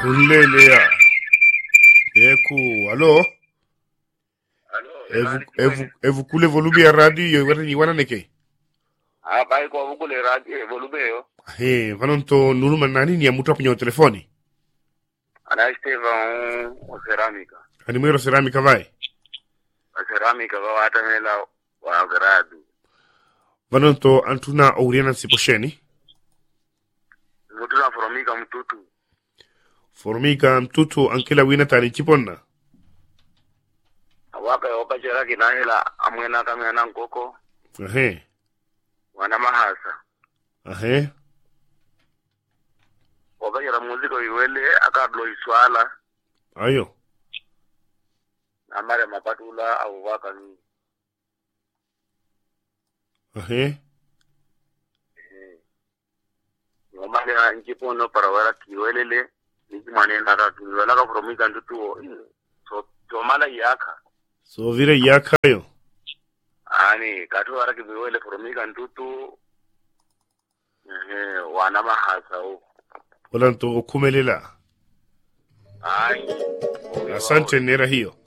Hulele ya. Eku, alo? Evu kule volume ya radio wana neke. Bai ko kule radio volume yo. Vanonto nuluma nani ni ya mutu hapo telefoni. Ana Esteban o cerámica. Animero cerámica vai. A cerámica va atamela wa gradu. Vanonto antuna auriana siposheni. Mutu na formica mtutu. Formica mtutu ankela wina tani chiponna. Waka opachera kinahela amwena kamena nkoko. Wana mahasa. Opachera muziko iwele akadlo iswala. Ayo. Amare mapatula au waka ni. Ngomale ha nchipono para wala kiwelele. Nijimane natatu wala ka formica mtutu. So mala yaka. So vire yaka yo. Ani katu wara kibiwele formica mtutu. Wana mahasa o. Walanto okumelela. Ai. Asante nera hiyo.